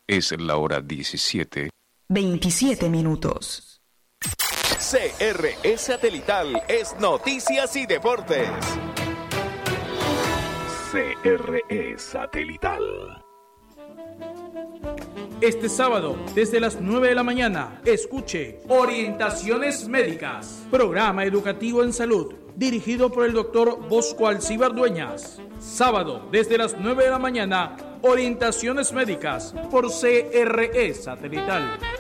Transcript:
Es la hora 27 minutos. CRE Satelital es Noticias y Deportes. CRE Satelital. Este sábado, desde las 9 de la mañana, escuche Orientaciones Médicas, programa educativo en salud, dirigido por el doctor Bosco Alcíbar Dueñas. Sábado, desde las 9 de la mañana, Orientaciones Médicas, por CRE Satelital.